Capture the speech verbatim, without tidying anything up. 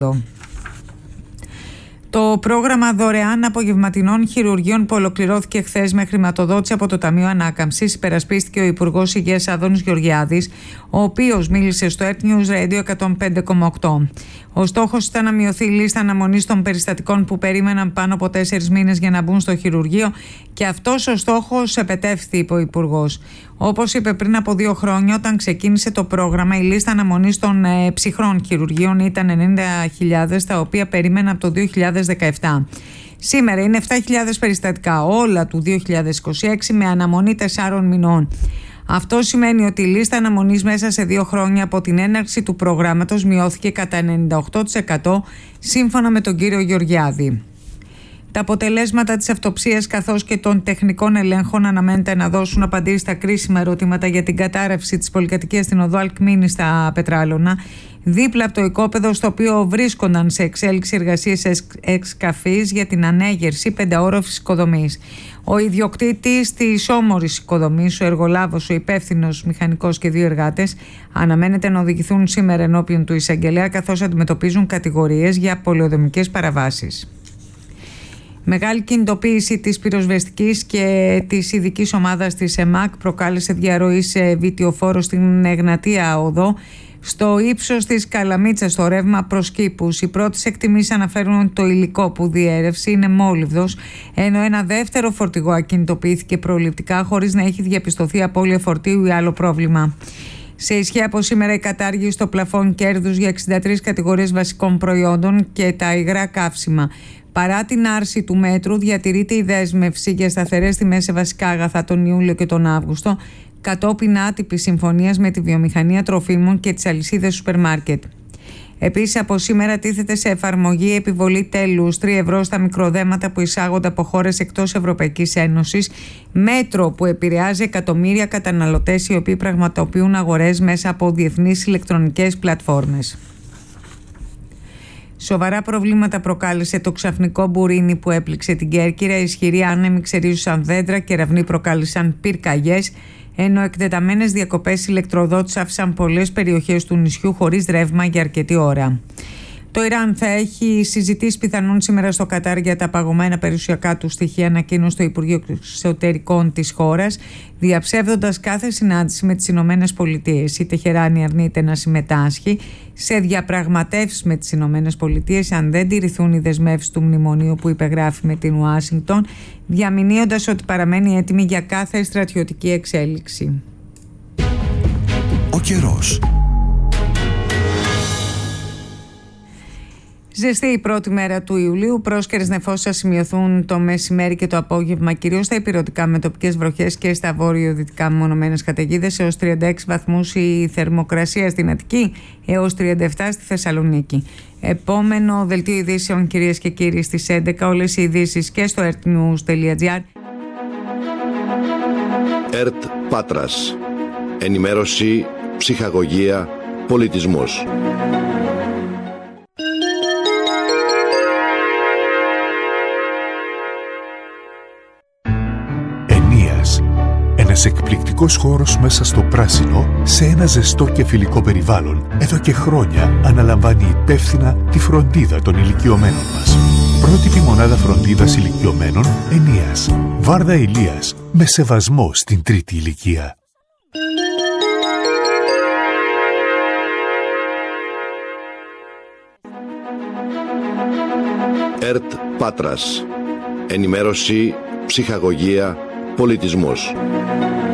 Το πρόγραμμα δωρεάν απογευματινών χειρουργείων που ολοκληρώθηκε χθες με χρηματοδότηση από το Ταμείο Ανάκαμψης υπερασπίστηκε ο Υπουργός Υγείας Άδωνης Γεωργιάδης, ο οποίος μίλησε στο Earth News Radio εκατόν πέντε κόμμα οκτώ. Ο στόχος ήταν να μειωθεί η λίστα αναμονής των περιστατικών που περίμεναν πάνω από τέσσερις μήνες για να μπουν στο χειρουργείο και αυτός ο στόχος επετεύχθη, είπε ο Υπουργός. Όπως είπε πριν από δύο χρόνια, όταν ξεκίνησε το πρόγραμμα, η λίστα αναμονής των ε, ψυχρών χειρουργείων ήταν ενενήντα χιλιάδες, τα οποία περίμεναν από το δύο χιλιάδες δεκαεπτά. Σήμερα είναι επτά χιλιάδες περιστατικά, όλα του δύο χιλιάδες είκοσι έξι, με αναμονή τεσσάρων μηνών. Αυτό σημαίνει ότι η λίστα αναμονής μέσα σε δύο χρόνια από την έναρξη του προγράμματος μειώθηκε κατά ενενήντα οκτώ τοις εκατό σύμφωνα με τον κύριο Γεωργιάδη. Τα αποτελέσματα της αυτοψίας καθώς και των τεχνικών ελέγχων αναμένεται να δώσουν απαντήσεις στα κρίσιμα ερωτήματα για την κατάρρευση της πολυκατοικίας στην οδό Αλκμήνη στα Πετράλωνα, δίπλα από το οικόπεδο στο οποίο βρίσκονταν σε εξέλιξη εργασίες εξκαφής για την ανέγερση πενταόροφης οικοδομής. Ο ιδιοκτήτης της όμορης οικοδομής, ο εργολάβος, ο υπεύθυνος μηχανικός και δύο εργάτες αναμένεται να οδηγηθούν σήμερα ενώπιον του εισαγγελέα, καθώς αντιμετωπίζουν κατηγορίες για πολεοδομικές παραβάσεις. Μεγάλη κινητοποίηση της πυροσβεστικής και της ειδικής ομάδας της ΕΜΑΚ προκάλεσε διαρροή σε βιτιοφόρο στην Εγνατία Οδό, στο ύψος της Καλαμίτσας, στο ρεύμα προς Κήπους. Οι πρώτες εκτιμήσεις αναφέρουν ότι το υλικό που διέρευσε είναι μόλιβδος, ενώ ένα δεύτερο φορτηγό ακινητοποιήθηκε προληπτικά χωρίς να έχει διαπιστωθεί απώλεια φορτίου ή άλλο πρόβλημα. Σε ισχύ από σήμερα η κατάργηση στο πλαφόν κέρδους για εξήντα τρεις κατηγορίες βασικών προϊόντων και τα υγρά καύσιμα. Παρά την άρση του μέτρου, διατηρείται η δέσμευση για σταθερές τιμές σε βασικά αγαθά τον Ιούλιο και τον Αύγουστο, κατόπιν άτυπης συμφωνίας με τη βιομηχανία τροφίμων και τις αλυσίδες σούπερ μάρκετ. Επίσης, από σήμερα τίθεται σε εφαρμογή επιβολή τέλους τρία ευρώ στα μικροδέματα που εισάγονται από χώρες εκτός Ευρωπαϊκής Ένωσης, μέτρο που επηρεάζει εκατομμύρια καταναλωτές οι οποίοι πραγματοποιούν αγορές μέσα από διεθνείς ηλεκτρονικές πλατφόρμες. Σοβαρά προβλήματα προκάλεσε το ξαφνικό μπουρίνι που έπληξε την Κέρκυρα. Ισχυροί άνεμοι ξερίζουσαν δέντρα, κεραυνοί προκάλεσαν πυρκαγιές, ενώ εκτεταμένες διακοπές ηλεκτροδότης άφησαν πολλές περιοχές του νησιού χωρίς ρεύμα για αρκετή ώρα. Το Ιράν θα έχει συζητήσει πιθανόν σήμερα στο Κατάρ για τα παγωμένα περιουσιακά του στοιχεία, ανακοίνωσε το Υπουργείο Εξωτερικών της χώρας, διαψεύδοντας κάθε συνάντηση με τις Ηνωμένες Πολιτείες. Η Τεχεράνη αρνείται να συμμετάσχει σε διαπραγματεύσεις με τις Ηνωμένες Πολιτείες αν δεν τηρηθούν οι δεσμεύσεις του μνημονίου που υπεγράφει με την Ουάσιγκτον, διαμηνύοντας ότι παραμένει έτοιμη για κάθε στρατιωτική εξέλιξη. Ο καιρός. Ζεστή η πρώτη μέρα του Ιουλίου. Πρόσκαιρες νεφώσεις θα σημειωθούν το μεσημέρι και το απόγευμα, κυρίως στα ηπειρωτικά με τοπικές βροχές και στα βόρειο-δυτικά μονομένες καταιγίδες, έως τριάντα έξι βαθμούς η θερμοκρασία στην Αττική, έως τριάντα επτά στη Θεσσαλονίκη. Επόμενο δελτίο ειδήσεων, κυρίες και κύριοι, στις έντεκα. Όλες οι ειδήσεις και στο earthnews τελεία gr. ΕΡΤ Πάτρας. Ενημέρωση, ψυχαγωγία, πολιτισμός. Ένας εκπληκτικός χώρος μέσα στο πράσινο, σε ένα ζεστό και φιλικό περιβάλλον, εδώ και χρόνια αναλαμβάνει υπεύθυνα τη φροντίδα των ηλικιωμένων μας. Πρότυπη μονάδα φροντίδας ηλικιωμένων Ενίας. Βάρδα Ηλίας, με σεβασμό στην τρίτη ηλικία. ΕΡΤ Πάτρας. Ενημέρωση, ψυχαγωγία, πολιτισμός.